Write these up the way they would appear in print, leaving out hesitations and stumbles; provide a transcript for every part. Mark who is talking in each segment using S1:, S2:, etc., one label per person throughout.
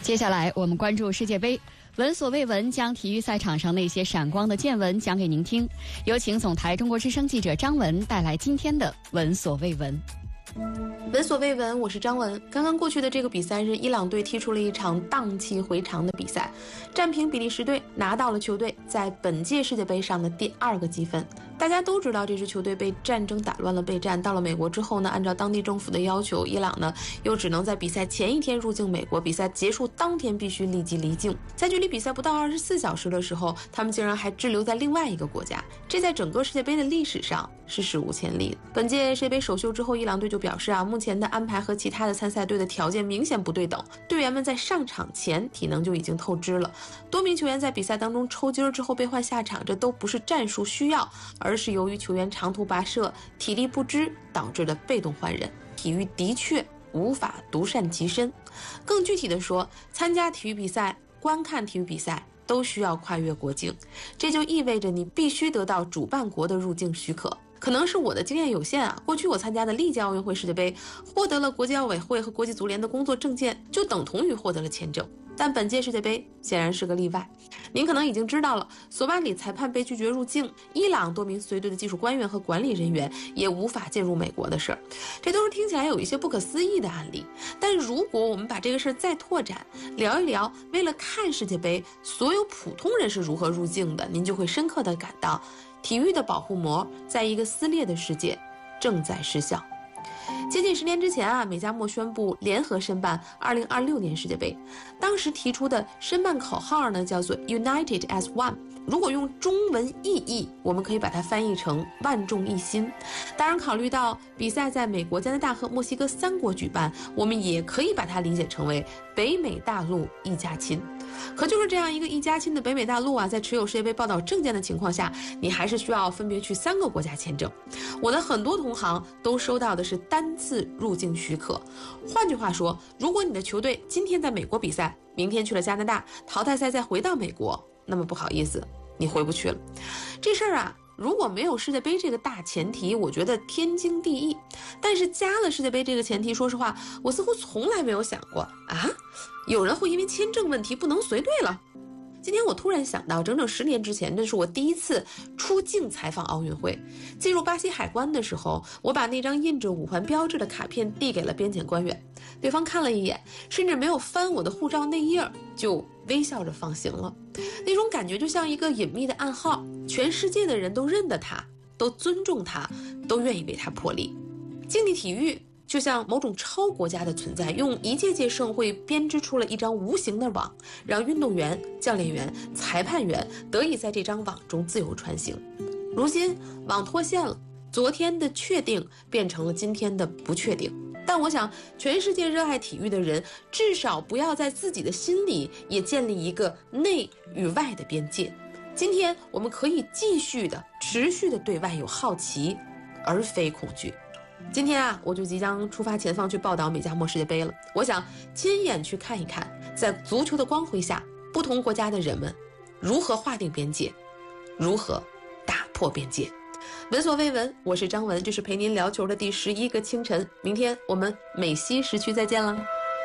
S1: 接下来我们关注世界杯，闻所未闻，将体育赛场上那些闪光的见闻讲给您听。有请总台中国之声记者张文带来今天的闻所未闻。
S2: 闻所未闻，我是张文。刚刚过去的这个比赛日，伊朗队踢出了一场荡气回肠的比赛，战平比利时队，拿到了球队在本届世界杯上的第2个积分。大家都知道这支球队被战争打乱了备战，到了美国之后呢，按照当地政府的要求，伊朗呢又只能在比赛前一天入境美国，比赛结束当天必须立即离境。在距离比赛不到24小时的时候，他们竟然还滞留在另外一个国家，这在整个世界杯的历史上是史无前例的。本届世界杯首秀之后，伊朗队就表示目前的安排和其他的参赛队的条件明显不对等，队员们在上场前体能就已经透支了，多名球员在比赛当中抽筋之后被换下场，这都不是战术需要，而是由于球员长途跋涉体力不支导致的被动换人。体育的确无法独善其身，更具体的说，参加体育比赛、观看体育比赛都需要跨越国境，这就意味着你必须得到主办国的入境许可。可能是我的经验有限过去我参加的历届奥运会、世界杯，获得了国际奥委会和国际足联的工作证件，就等同于获得了签证。但本届世界杯显然是个例外。您可能已经知道了，索马里裁判被拒绝入境，伊朗多名随队的技术官员和管理人员也无法进入美国的事儿，这都是听起来有一些不可思议的案例。但如果我们把这个事儿再拓展，聊一聊为了看世界杯，所有普通人是如何入境的，您就会深刻地感到体育的保护膜在一个撕裂的世界正在失效。接近10年之前美加墨宣布联合申办2026年世界杯，当时提出的申办口号呢叫做 United as One， 如果用中文意译，我们可以把它翻译成万众一心。当然考虑到比赛在美国、加拿大和墨西哥3国举办，我们也可以把它理解成为北美大陆一家亲。可就是这样一个一家亲的北美大陆在持有世界杯报道证件的情况下，你还是需要分别去3个国家签证。我的很多同行都收到的是单次入境许可。换句话说，如果你的球队今天在美国比赛，明天去了加拿大，淘汰赛再回到美国，那么不好意思，你回不去了。这事儿如果没有世界杯这个大前提，我觉得天经地义。但是加了世界杯这个前提，说实话，我似乎从来没有想过有人会因为签证问题不能随队了。今天我突然想到，整整10年之前，这是我第一次出境采访奥运会。进入巴西海关的时候，我把那张印着5环标志的卡片递给了边检官员，对方看了一眼，甚至没有翻我的护照内页，就微笑着放行了。那种感觉就像一个隐秘的暗号，全世界的人都认得他，都尊重他，都愿意为他破例。竞技体育就像某种超国家的存在，用一届届盛会编织出了一张无形的网，让运动员、教练员、裁判员得以在这张网中自由穿行。如今网脱线了，昨天的确定变成了今天的不确定。但我想全世界热爱体育的人，至少不要在自己的心里也建立一个内与外的边界。今天我们可以继续的、持续的对外有好奇，而非恐惧。今天我就即将出发前方去报道美加墨世界杯了。我想亲眼去看一看，在足球的光辉下，不同国家的人们如何划定边界，如何打破边界。闻所未闻，我是张文，这是陪您聊球的第11个清晨。明天我们美西时区再见了。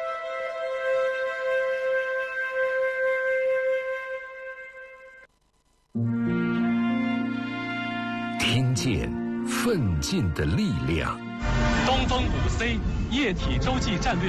S3: 听见奋进的力量。
S4: 东风5C 液体洲际战略